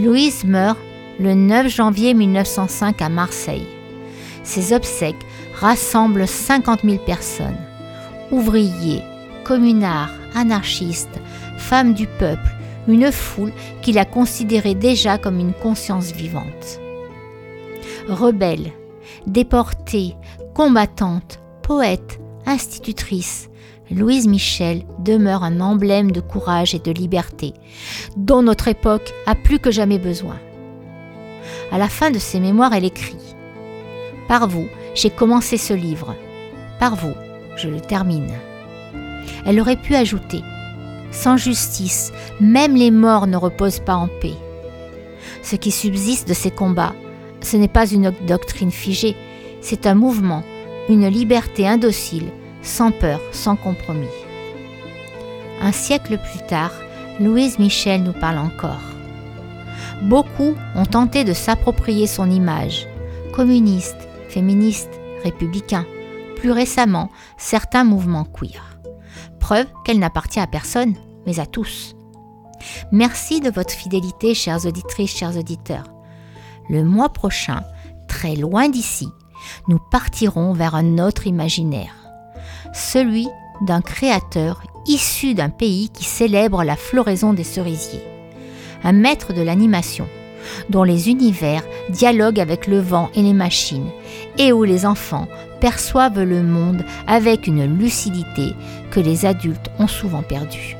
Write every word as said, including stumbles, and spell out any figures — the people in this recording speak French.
Louise meurt le neuf janvier mille neuf cent cinq à Marseille. Ses obsèques rassemblent cinquante mille personnes. Ouvriers, communards, anarchistes, femmes du peuple, une foule qui la considérait déjà comme une conscience vivante. Rebelle, déportée, combattante, poète, institutrice, Louise Michel demeure un emblème de courage et de liberté dont notre époque a plus que jamais besoin. À la fin de ses mémoires, elle écrit « Par vous, j'ai commencé ce livre. Par vous, je le termine. » Elle aurait pu ajouter « Sans justice, même les morts ne reposent pas en paix. » Ce qui subsiste de ces combats, ce n'est pas une doctrine figée, c'est un mouvement, une liberté indocile, sans peur, sans compromis. Un siècle plus tard, Louise Michel nous parle encore. Beaucoup ont tenté de s'approprier son image, communiste, féministe, républicain, plus récemment, certains mouvements queer. Preuve qu'elle n'appartient à personne, mais à tous. Merci de votre fidélité, chères auditrices, chers auditeurs. Le mois prochain, très loin d'ici, nous partirons vers un autre imaginaire, celui d'un créateur issu d'un pays qui célèbre la floraison des cerisiers, un maître de l'animation, dont les univers dialoguent avec le vent et les machines, et où les enfants perçoivent le monde avec une lucidité que les adultes ont souvent perdue.